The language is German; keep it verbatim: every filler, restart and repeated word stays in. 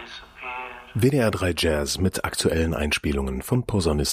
W D R drei Jazz mit aktuellen Einspielungen von Posaunist